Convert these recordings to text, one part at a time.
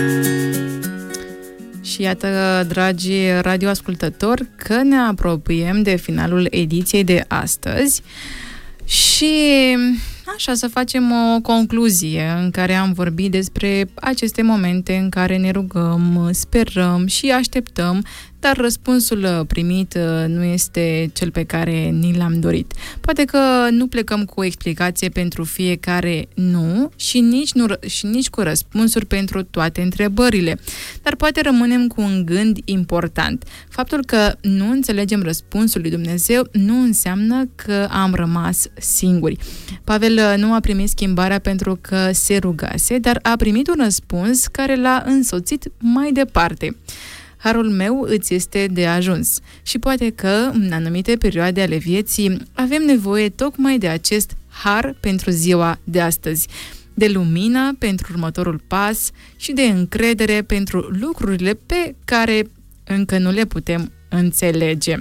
Și iată, dragi radioascultători, că ne apropiem de finalul ediției de astăzi și așa să facem o concluzie în care am vorbit despre aceste momente în care ne rugăm, sperăm și așteptăm, dar răspunsul primit nu este cel pe care ni l-am dorit. Poate că nu plecăm cu o explicație pentru fiecare nu și nici cu răspunsuri pentru toate întrebările, dar poate rămânem cu un gând important. Faptul că nu înțelegem răspunsul lui Dumnezeu nu înseamnă că am rămas singuri. Pavel nu a primit schimbarea pentru că se rugase, dar a primit un răspuns care l-a însoțit mai departe. Harul meu îți este de ajuns. Și poate că, în anumite perioade ale vieții, avem nevoie tocmai de acest har pentru ziua de astăzi, de lumină pentru următorul pas și de încredere pentru lucrurile pe care încă nu le putem înțelege.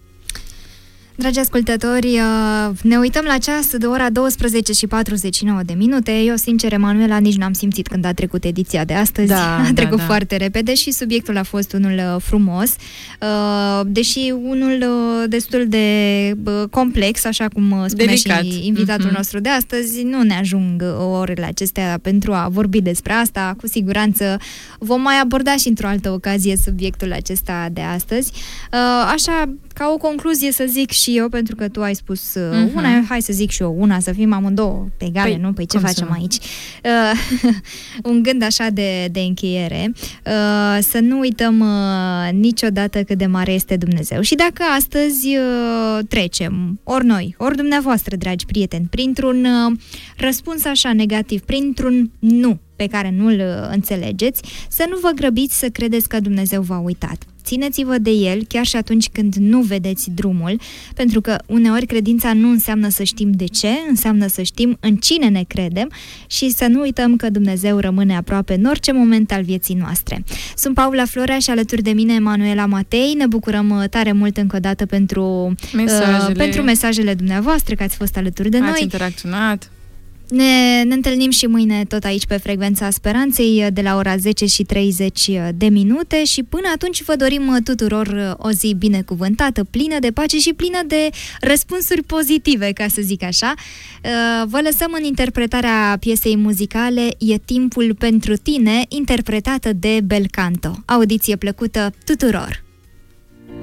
Dragi ascultători, ne uităm la ceas de ora 12:49. Eu, sincer, Emanuela, nici n-am simțit când a trecut ediția de astăzi. A trecut foarte repede și subiectul a fost unul frumos, deși unul destul de complex, așa cum spune delicat. Și invitatul nostru de astăzi. Nu ne ajung orele acestea pentru a vorbi despre asta. Cu siguranță vom mai aborda și într-o altă ocazie subiectul acesta de astăzi. Așa, ca o concluzie să zic și eu, pentru că tu ai spus una, hai să zic și eu una, să fim amândouă pe egale, nu? Păi ce facem aici? Un gând așa de încheiere, să nu uităm niciodată cât de mare este Dumnezeu. Și dacă astăzi trecem, ori noi, ori dumneavoastră, dragi prieteni, printr-un răspuns așa negativ, printr-un nu pe care nu-l înțelegeți, să nu vă grăbiți să credeți că Dumnezeu v-a uitat. Țineți-vă de El chiar și atunci când nu vedeți drumul, pentru că uneori credința nu înseamnă să știm de ce, înseamnă să știm în cine ne credem și să nu uităm că Dumnezeu rămâne aproape în orice moment al vieții noastre. Sunt Paula Florea și alături de mine Emanuela Matei. Ne bucurăm tare mult încă o dată pentru mesajele dumneavoastrre, că ați fost alături de noi. Ați interacționat. Ne întâlnim și mâine tot aici pe Frecvența Speranței de la ora 10:30 și până atunci vă dorim tuturor o zi binecuvântată, plină de pace și plină de răspunsuri pozitive, ca să zic așa. Vă lăsăm în interpretarea piesei muzicale E timpul pentru tine, interpretată de Belcanto. Audiție plăcută tuturor!